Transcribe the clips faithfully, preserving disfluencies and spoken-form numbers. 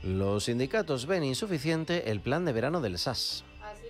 Los sindicatos ven insuficiente el plan de verano del S A S.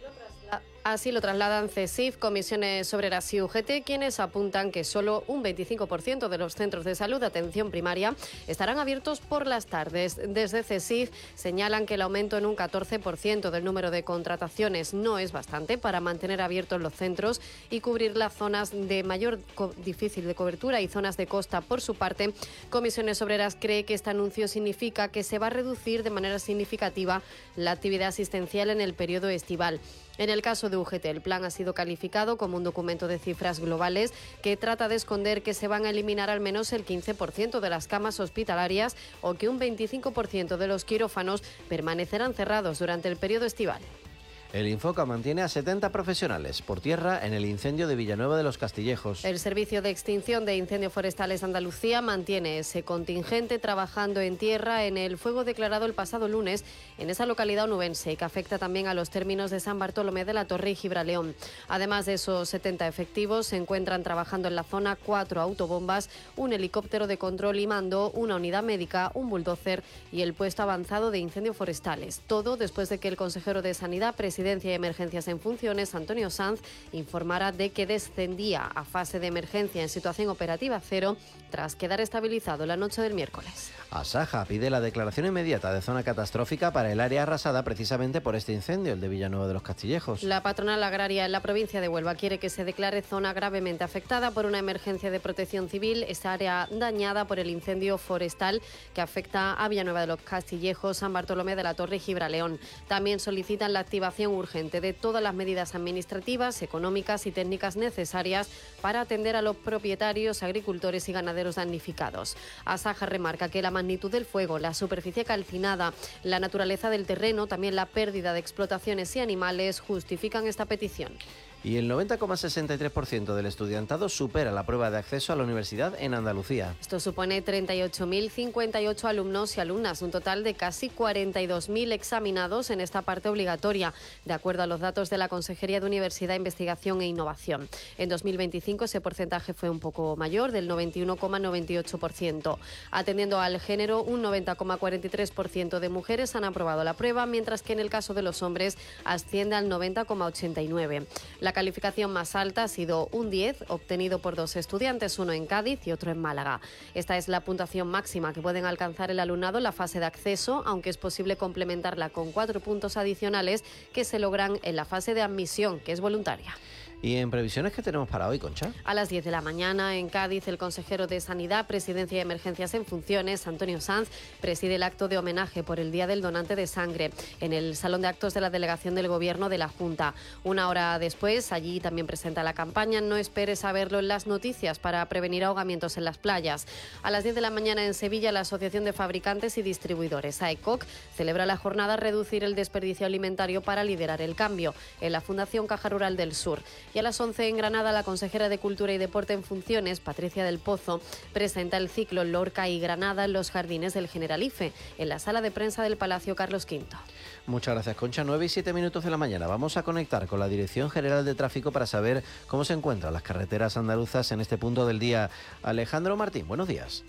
Así lo trasladan CESIF, Comisiones Obreras y U G T, quienes apuntan que solo un veinticinco por ciento de los centros de salud de atención primaria estarán abiertos por las tardes. Desde CESIF señalan que el aumento en un catorce por ciento del número de contrataciones no es bastante para mantener abiertos los centros y cubrir las zonas de mayor difícil de cobertura y zonas de costa. Por su parte, Comisiones Obreras cree que este anuncio significa que se va a reducir de manera significativa la actividad asistencial en el periodo estival. En el caso de U G T, el plan ha sido calificado como un documento de cifras globales que trata de esconder que se van a eliminar al menos el quince por ciento de las camas hospitalarias o que un veinticinco por ciento de los quirófanos permanecerán cerrados durante el periodo estival. El Infoca mantiene a setenta profesionales por tierra en el incendio de Villanueva de los Castillejos. El Servicio de Extinción de Incendios Forestales de Andalucía mantiene ese contingente trabajando en tierra en el fuego declarado el pasado lunes en esa localidad onubense y que afecta también a los términos de San Bartolomé de la Torre y Gibraleón. Además de esos setenta efectivos, se encuentran trabajando en la zona cuatro autobombas, un helicóptero de control y mando, una unidad médica, un bulldozer y el puesto avanzado de incendios forestales. Todo después de que el consejero de Sanidad, Presidencia y Emergencias en Funciones, Antonio Sanz, informara de que descendía a fase de emergencia en situación operativa cero tras quedar estabilizado la noche del miércoles. Asaja pide la declaración inmediata de zona catastrófica para el área arrasada precisamente por este incendio, el de Villanueva de los Castillejos. La patronal agraria en la provincia de Huelva quiere que se declare zona gravemente afectada por una emergencia de protección civil, esa área dañada por el incendio forestal que afecta a Villanueva de los Castillejos, San Bartolomé de la Torre y Gibraleón. También solicitan la activación urgente de todas las medidas administrativas, económicas y técnicas necesarias para atender a los propietarios, agricultores y ganaderos damnificados. Asaja remarca que la magnitud del fuego, la superficie calcinada, la naturaleza del terreno, también la pérdida de explotaciones y animales justifican esta petición. Y el noventa coma sesenta y tres por ciento del estudiantado supera la prueba de acceso a la universidad en Andalucía. Esto supone treinta y ocho mil cincuenta y ocho alumnos y alumnas, un total de casi cuarenta y dos mil examinados en esta parte obligatoria, de acuerdo a los datos de la Consejería de Universidad, Investigación e Innovación. En dos mil veinticinco ese porcentaje fue un poco mayor, del noventa y uno coma noventa y ocho por ciento. Atendiendo al género, un noventa coma cuarenta y tres por ciento de mujeres han aprobado la prueba, mientras que en el caso de los hombres asciende al noventa coma ochenta y nueve por ciento. La calificación más alta ha sido un diez, obtenido por dos estudiantes, uno en Cádiz y otro en Málaga. Esta es la puntuación máxima que pueden alcanzar el alumnado en la fase de acceso, aunque es posible complementarla con cuatro puntos adicionales que se logran en la fase de admisión, que es voluntaria. ¿Y en previsiones qué tenemos para hoy, Concha? A las diez de la mañana, en Cádiz, el consejero de Sanidad, Presidencia y Emergencias en Funciones, Antonio Sanz, preside el acto de homenaje por el Día del Donante de Sangre en el Salón de Actos de la Delegación del Gobierno de la Junta. Una hora después, allí también presenta la campaña No esperes a verlo en las noticias para prevenir ahogamientos en las playas. A las diez de la mañana, en Sevilla, la Asociación de Fabricantes y Distribuidores, AECOC, celebra la jornada Reducir el desperdicio alimentario para liderar el cambio, en la Fundación Caja Rural del Sur. Y a las once en Granada, la consejera de Cultura y Deporte en Funciones, Patricia del Pozo, presenta el ciclo Lorca y Granada en los jardines del Generalife, en la sala de prensa del Palacio Carlos quinto. Muchas gracias, Concha. nueve y siete minutos de la mañana. Vamos a conectar con la Dirección General de Tráfico para saber cómo se encuentran las carreteras andaluzas en este punto del día. Alejandro Martín, buenos días.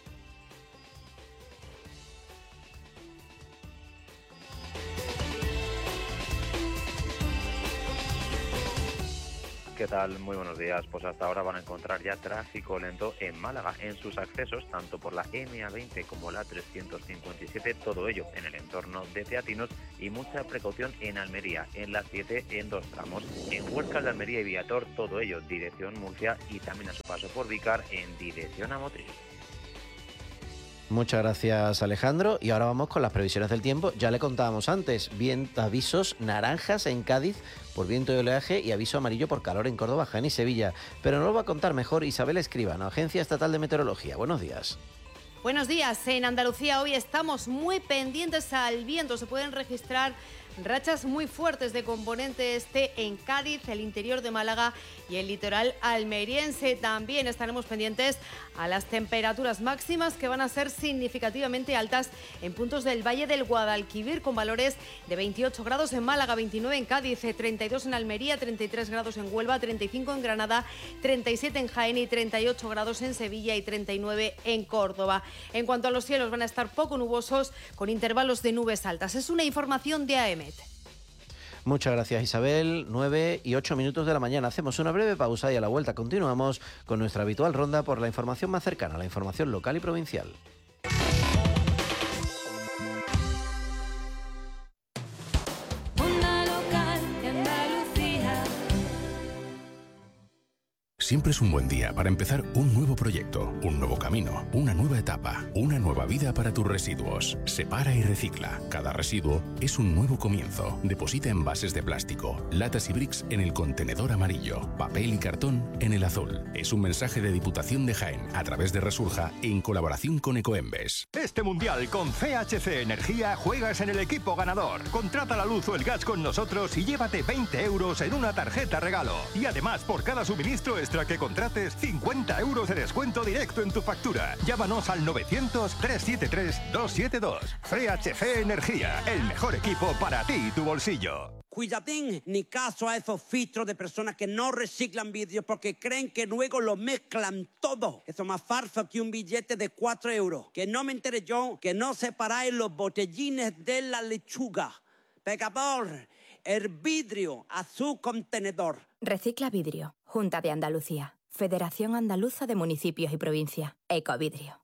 ¿Qué tal? Muy buenos días. Pues hasta ahora van a encontrar ya tráfico lento en Málaga, en sus accesos, tanto por la eme a veinte como la trescientos cincuenta y siete, todo ello en el entorno de Teatinos, y mucha precaución en Almería, en la siete en dos tramos. En Huesca de Almería y Viator, todo ello dirección Murcia, y también a su paso por Vícar en dirección a Motril. Muchas gracias, Alejandro. Y ahora vamos con las previsiones del tiempo. Ya le contábamos antes, viento, avisos naranjas en Cádiz por viento y oleaje y aviso amarillo por calor en Córdoba, Jaén y Sevilla. Pero nos lo va a contar mejor Isabel Escribano, Agencia Estatal de Meteorología. Buenos días. Buenos días. En Andalucía hoy estamos muy pendientes al viento. Se pueden registrar Rachas muy fuertes de componente este en Cádiz, el interior de Málaga y el litoral almeriense. También estaremos pendientes a las temperaturas máximas que van a ser significativamente altas en puntos del Valle del Guadalquivir, con valores de veintiocho grados en Málaga, veintinueve en Cádiz, treinta y dos en Almería, treinta y tres grados en Huelva, treinta y cinco en Granada, treinta y siete en Jaén y treinta y ocho grados en Sevilla y treinta y nueve en Córdoba. En cuanto a los cielos, van a estar poco nubosos con intervalos de nubes altas. Es una información de A E M E T. Muchas gracias, Isabel. nueve y ocho minutos de la mañana. Hacemos una breve pausa y a la vuelta continuamos con nuestra habitual ronda por la información más cercana, la información local y provincial. Siempre es un buen día para empezar un nuevo proyecto, un nuevo camino, una nueva etapa, una nueva vida para tus residuos. Separa y recicla. Cada residuo es un nuevo comienzo. Deposita envases de plástico, latas y bricks en el contenedor amarillo, papel y cartón en el azul. Es un mensaje de Diputación de Jaén a través de Resurja en colaboración con Ecoembes. Este mundial con C H C Energía juegas en el equipo ganador. Contrata la luz o el gas con nosotros y llévate veinte euros en una tarjeta regalo. Y además, por cada suministro extra que contrates, cincuenta euros de descuento directo en tu factura. Llámanos al novecientos, trescientos setenta y tres, doscientos setenta y dos. C H C Energía, el mejor equipo para ti y tu bolsillo. Cuidadín, ni caso a esos filtros de personas que no reciclan vídeos porque creen que luego lo mezclan todo. Eso es más falso que un billete de cuatro euros. Que no me enteré yo que no separáis los botellines de la lechuga. Pecador, el vidrio a su contenedor. Recicla Vidrio. Junta de Andalucía. Federación Andaluza de Municipios y Provincias. Ecovidrio.